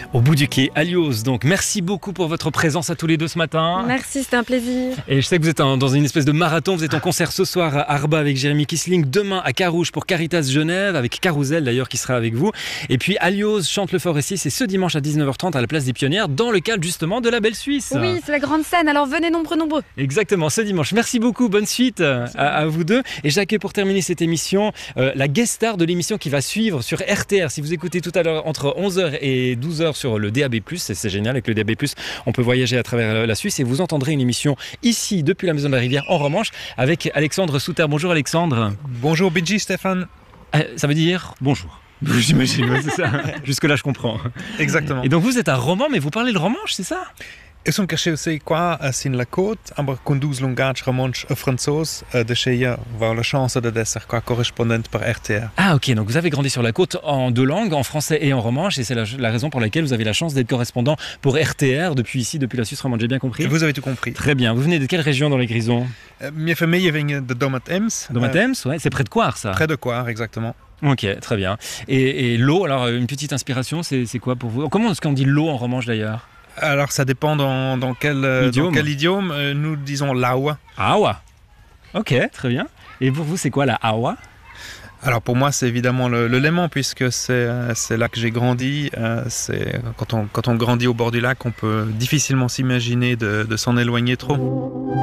Au bout du quai, Alios. Donc merci beaucoup pour votre présence à tous les deux ce matin. Merci, c'était un plaisir. Et je sais que vous êtes dans une espèce de marathon. Vous êtes en concert ce soir à Arba avec Jérémy Kissling, demain à Carouge pour Caritas Genève, avec Carousel d'ailleurs qui sera avec vous. Et puis Alios chante le Forestier, c'est ce dimanche à 19h30 à la place des Pionnières, dans le cadre justement de la Belle Suisse. Oui, c'est la grande scène, alors venez nombreux. Exactement, ce dimanche. Merci beaucoup, bonne suite à vous deux. Et j'accueille pour terminer cette émission la guest star de l'émission qui va suivre sur RTR. Si vous écoutez tout à l'heure entre 11h et 12h sur le DAB+, c'est génial, avec le DAB+, on peut voyager à travers la Suisse et vous entendrez une émission ici, depuis la Maison de la Rivière, en Romanche, avec Alexandre Souter. Bonjour Alexandre. Bonjour Bidji Stéphane. Ça veut dire bonjour. J'imagine, ouais, c'est ça. Jusque-là, je comprends. Exactement. Et donc vous êtes un roman, mais vous parlez le romanche, c'est ça? Ik som caché aussi quoi sin la côte, aber conduis langage romanche français de chez avoir la chance de d'être quoi correspondante par RTR. Ah ok, donc vous avez grandi sur la côte en deux langues, en français et en romanche, et c'est la raison pour laquelle vous avez la chance d'être correspondant pour RTR depuis la Suisse romande, j'ai bien compris? Vous avez tout compris. Très bien, vous venez de quelle région dans les Grisons? Mes familles viennent de Domat-Ems. Domat-Ems, ouais, c'est près de Coire ça? Près de Coire, exactement. Ok, très bien. Et l'eau, alors une petite inspiration, c'est quoi pour vous? Comment est-ce qu'on dit l'eau en romanche d'ailleurs? Alors ça dépend dans quel idiome. Nous disons l'awa. Awa. Ok, très bien. Et pour vous, c'est quoi la awa? Alors pour moi, c'est évidemment le Léman, puisque c'est là que j'ai grandi. Quand on grandit au bord du lac, on peut difficilement s'imaginer de s'en éloigner trop.